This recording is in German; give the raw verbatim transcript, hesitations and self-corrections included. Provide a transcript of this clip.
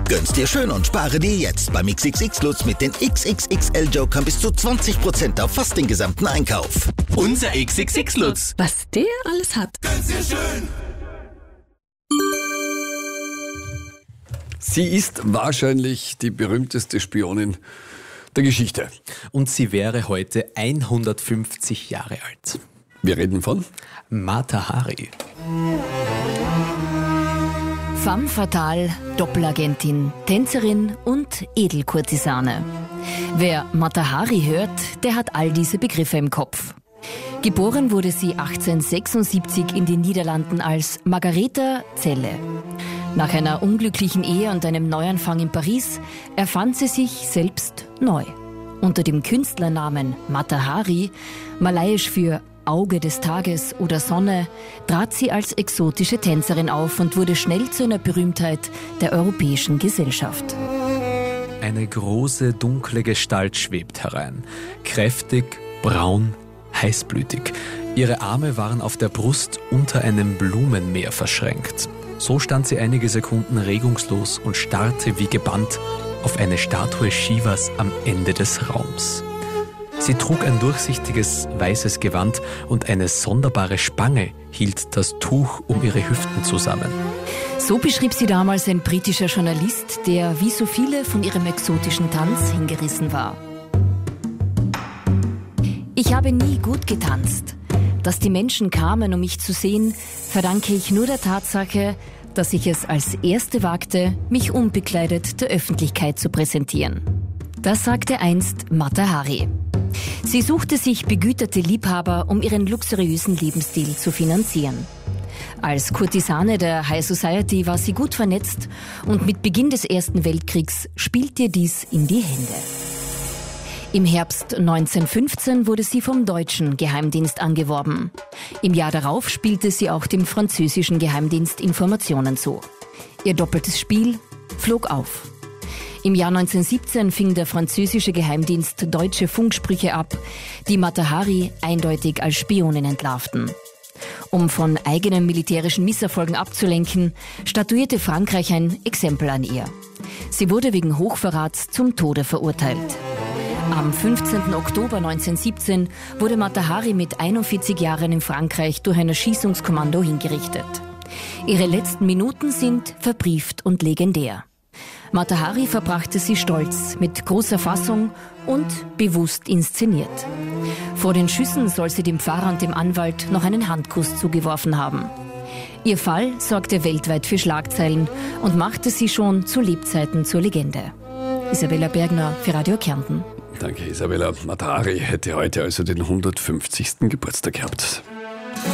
Gönn's dir schön und spare dir jetzt beim X X X-Lutz mit den X X X L-Jokern bis zu zwanzig Prozent auf fast den gesamten Einkauf. Unser X X X-Lutz. Was der alles hat. Gönn's dir schön. Sie ist wahrscheinlich die berühmteste Spionin der Geschichte. Und sie wäre heute hundertfünfzig Jahre alt. Wir reden von Mata Hari. Femme fatale, Doppelagentin, Tänzerin und Edelkurtisane. Wer Mata Hari hört, der hat all diese Begriffe im Kopf. Geboren wurde sie achtzehnhundertsechsundsiebzig in den Niederlanden als Margaretha Zelle. Nach einer unglücklichen Ehe und einem Neuanfang in Paris erfand sie sich selbst neu. Unter dem Künstlernamen Mata Hari, malayisch für Auge des Tages oder Sonne, trat sie als exotische Tänzerin auf und wurde schnell zu einer Berühmtheit der europäischen Gesellschaft. Eine große, dunkle Gestalt schwebt herein. Kräftig, braun, heißblütig. Ihre Arme waren auf der Brust unter einem Blumenmeer verschränkt. So stand sie einige Sekunden regungslos und starrte wie gebannt auf eine Statue Shivas am Ende des Raums. Sie trug ein durchsichtiges, weißes Gewand und eine sonderbare Spange hielt das Tuch um ihre Hüften zusammen. So beschrieb sie damals ein britischer Journalist, der wie so viele von ihrem exotischen Tanz hingerissen war. Ich habe nie gut getanzt. Dass die Menschen kamen, um mich zu sehen, verdanke ich nur der Tatsache, dass ich es als Erste wagte, mich unbekleidet der Öffentlichkeit zu präsentieren. Das sagte einst Mata Hari. Sie suchte sich begüterte Liebhaber, um ihren luxuriösen Lebensstil zu finanzieren. Als Kurtisane der High Society war sie gut vernetzt und mit Beginn des Ersten Weltkriegs spielte ihr dies in die Hände. Im Herbst neunzehnhundertfünfzehn wurde sie vom deutschen Geheimdienst angeworben. Im Jahr darauf spielte sie auch dem französischen Geheimdienst Informationen zu. Ihr doppeltes Spiel flog auf. Im Jahr neunzehnhundertsiebzehn fing der französische Geheimdienst deutsche Funksprüche ab, die Mata Hari eindeutig als Spionin entlarvten. Um von eigenen militärischen Misserfolgen abzulenken, statuierte Frankreich ein Exempel an ihr. Sie wurde wegen Hochverrats zum Tode verurteilt. Am fünfzehnten Oktober neunzehnhundertsiebzehn wurde Mata Hari mit einundvierzig Jahren in Frankreich durch ein Erschießungskommando hingerichtet. Ihre letzten Minuten sind verbrieft und legendär. Mata Hari verbrachte sie stolz, mit großer Fassung und bewusst inszeniert. Vor den Schüssen soll sie dem Pfarrer und dem Anwalt noch einen Handkuss zugeworfen haben. Ihr Fall sorgte weltweit für Schlagzeilen und machte sie schon zu Lebzeiten zur Legende. Isabella Bergner für Radio Kärnten. Danke, Isabella. Mata Hari hätte heute also den hundertfünfzigsten Geburtstag gehabt.